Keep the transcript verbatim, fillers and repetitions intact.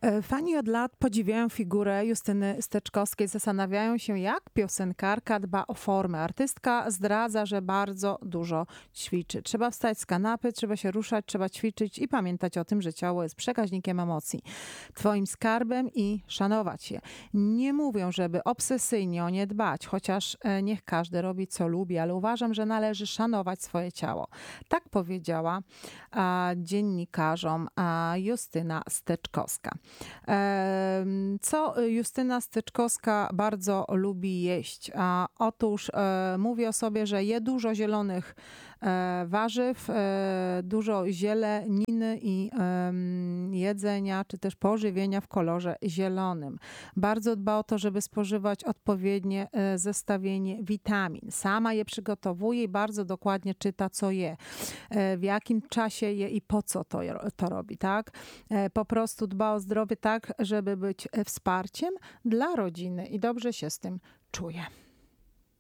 E, Fani od lat podziwiają figurę Justyny Steczkowskiej, zastanawiają się, jak piosenkarka dba o formę. Artystka zdradza, że bardzo dużo ćwiczy. Trzeba wstać z kanapy, trzeba się ruszać, trzeba ćwiczyć i pamiętać o tym, że ciało jest przekaźnikiem emocji. Twoim skarbem i szanować je. Nie mówią, żeby obsesyjnie o nie dbać, chociaż e, niech każdy robi co lubi, ale uważam, że należy szanować swoje ciało. Tak powiedziała a, dziennikarzom a, Justyna Steczkowska. Co Justyna Steczkowska bardzo lubi jeść? A otóż e, mówi o sobie, że je dużo zielonych e, warzyw, e, dużo zieleniny i e, jedzenia, czy też pożywienia w kolorze zielonym. Bardzo dba o to, żeby spożywać odpowiednie e, zestawienie witamin. Sama je przygotowuje i bardzo dokładnie czyta, co je, e, w jakim czasie je i po co to, to robi, tak? E, po prostu dba o zdrowie tak, żeby być wsparciem dla rodziny i dobrze się z tym czuje.